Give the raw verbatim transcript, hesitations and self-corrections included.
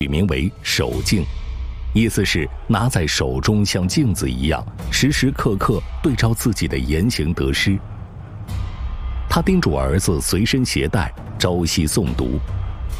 取名为手镜，意思是拿在手中像镜子一样，时时刻刻对照自己的言行得失。他叮嘱儿子随身携带，朝夕诵读，